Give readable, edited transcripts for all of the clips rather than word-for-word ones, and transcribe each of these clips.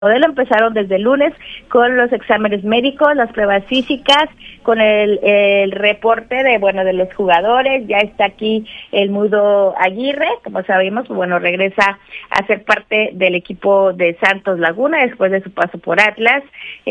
modelo empezaron desde el lunes con los exámenes médicos, las pruebas físicas, con el reporte de los jugadores. Ya está aquí el Mudo Aguirre, como sabemos, regresa a ser parte del equipo de Santos Laguna después de su paso por Atlas.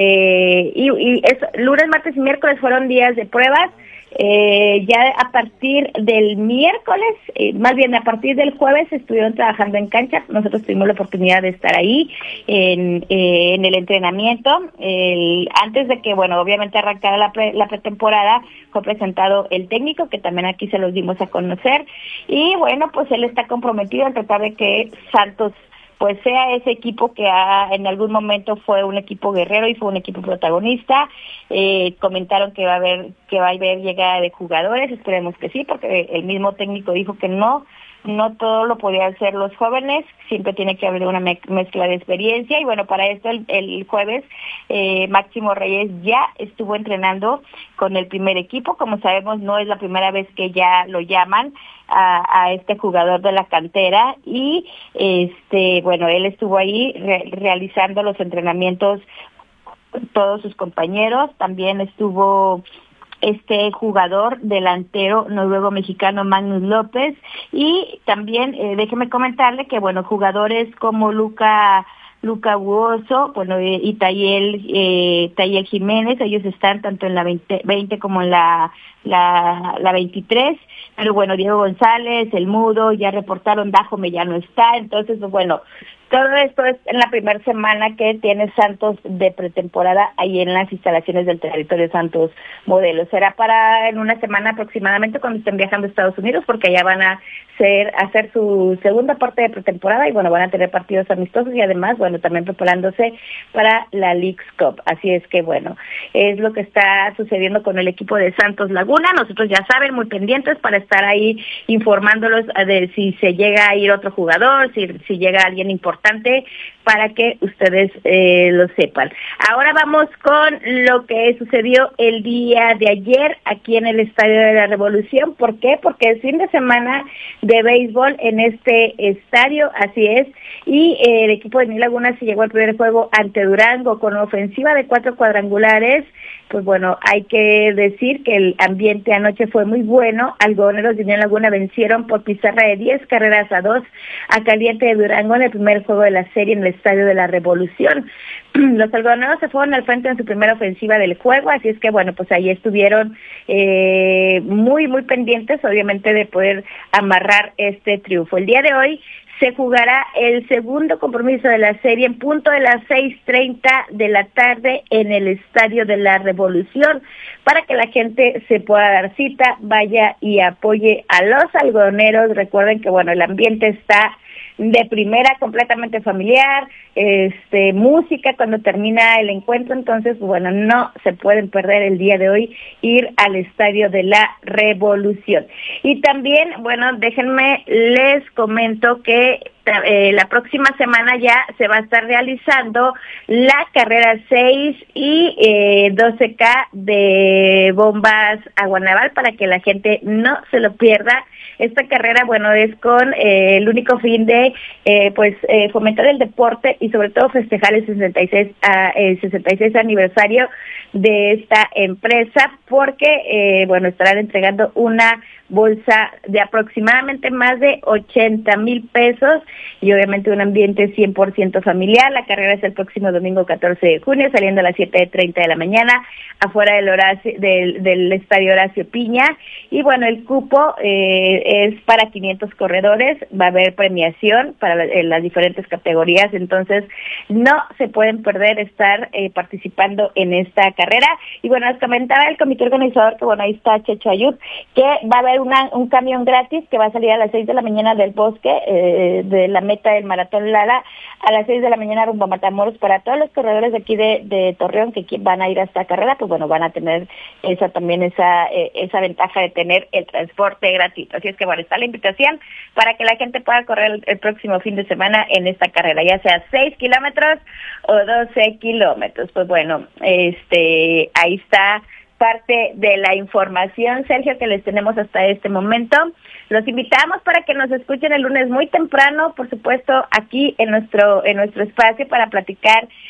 Lunes, martes y miércoles fueron días de pruebas. Ya a partir del miércoles, más bien a partir del jueves, estuvieron trabajando en cancha. Nosotros tuvimos la oportunidad de estar ahí en el entrenamiento. Antes de que, obviamente arrancara la pretemporada, fue presentado el técnico, que también aquí se los dimos a conocer. Y pues él está comprometido en tratar de que Santos sea ese equipo que en algún momento fue un equipo guerrero y fue un equipo protagonista. Comentaron que va a haber llegada de jugadores, esperemos que sí, porque el mismo técnico dijo que no todo lo podían hacer los jóvenes, siempre tiene que haber una mezcla de experiencia. Y para esto el jueves Máximo Reyes ya estuvo entrenando con el primer equipo. Como sabemos, no es la primera vez que ya lo llaman a este jugador de la cantera, y él estuvo ahí realizando los entrenamientos con todos sus compañeros. También estuvo este jugador delantero noruego-mexicano Magnus López, y también déjeme comentarle que jugadores como Luca Buoso, y Tayel Jiménez, ellos están tanto en la 20 como en la 23, pero Diego González, el Mudo, ya reportaron, Dajome ya no está. Entonces todo esto es en la primera semana que tiene Santos de pretemporada ahí en las instalaciones del Territorio Santos Modelo. Será para en una semana aproximadamente cuando estén viajando a Estados Unidos, porque allá van a hacer su segunda parte de pretemporada y van a tener partidos amistosos y además también preparándose para la Leagues Cup. Así es que es lo que está sucediendo con el equipo de Santos Laguna. Nosotros, ya saben, muy pendientes para estar ahí informándolos de si se llega a ir otro jugador, si llega alguien importante, para que ustedes lo sepan. Ahora vamos con lo que sucedió el día de ayer aquí en el Estadio de la Revolución. ¿Por qué? Porque es fin de semana de béisbol en este estadio, así es, y el equipo de Nil Laguna se llegó al primer juego ante Durango con ofensiva de 4 cuadrangulares. Hay que decir que el ambiente anoche fue muy bueno. Algodoneros de Unión Laguna vencieron por pizarra de 10-2 a Caliente de Durango en el primer juego de la serie en el Estadio de la Revolución. Los algodoneros se fueron al frente en su primera ofensiva del juego, así es que ahí estuvieron muy, muy pendientes, obviamente, de poder amarrar este triunfo. El día de hoy se jugará el segundo compromiso de la serie en punto de las 6:30 de la tarde en el Estadio de la Revolución, para que la gente se pueda dar cita, vaya y apoye a los algodoneros. Recuerden que el ambiente está de primera, completamente familiar, música cuando termina el encuentro. Entonces no se pueden perder el día de hoy ir al Estadio de la Revolución. Y también déjenme les comento que la próxima semana ya se va a estar realizando la carrera 6 y 12K de bombas agua naval, para que la gente no se lo pierda. Esta carrera, es con el único fin de fomentar el deporte y sobre todo festejar el 66 aniversario de esta empresa, porque estarán entregando una bolsa de aproximadamente más de 80,000 pesos y obviamente un ambiente 100% familiar. La carrera es el próximo domingo 14 de junio, saliendo a las 7:30 de la mañana, afuera del Estadio Horacio Piña. Y el cupo es para 500 corredores, va a haber premiación para las diferentes categorías, entonces no se pueden perder estar participando en esta carrera. Y les comentaba el comité organizador que ahí está Checho Ayub, que va a haber un camión gratis que va a salir a las 6 de la mañana del Bosque, de la meta del Maratón Lala, a las 6 de la mañana rumbo a Matamoros, para todos los corredores de aquí de Torreón que van a ir a esta carrera. Van a tener esa ventaja de tener el transporte gratuito. Así es que está la invitación para que la gente pueda correr el próximo fin de semana en esta carrera, ya sea 6 kilómetros o 12 kilómetros. Ahí está parte de la información, Sergio, que les tenemos hasta este momento. Los invitamos para que nos escuchen el lunes muy temprano, por supuesto, aquí en nuestro espacio para platicar